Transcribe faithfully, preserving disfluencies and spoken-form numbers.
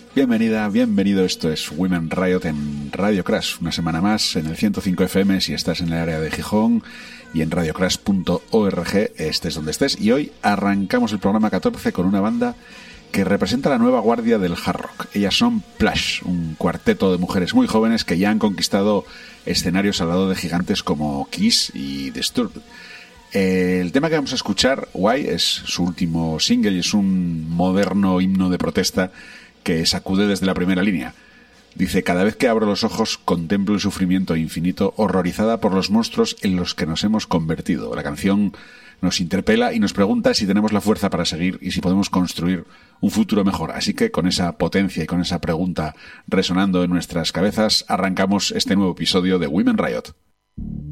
Bienvenida, bienvenido. Esto es Women Riot en Radio Crash. Una semana más en el ciento cinco F M si estás en el área de Gijón y en radio crash punto org, estés donde estés. Y hoy arrancamos el programa catorce con una banda que representa la nueva guardia del hard rock. Ellas son Plush, un cuarteto de mujeres muy jóvenes que ya han conquistado escenarios al lado de gigantes como Kiss y Disturbed. El tema que vamos a escuchar, Why, es su último single y es un moderno himno de protesta que sacude desde la primera línea. Dice: cada vez que abro los ojos contemplo el sufrimiento infinito, horrorizada por los monstruos en los que nos hemos convertido. La canción nos interpela y nos pregunta si tenemos la fuerza para seguir y si podemos construir un futuro mejor. Así que con esa potencia y con esa pregunta resonando en nuestras cabezas, arrancamos este nuevo episodio de Women Riot.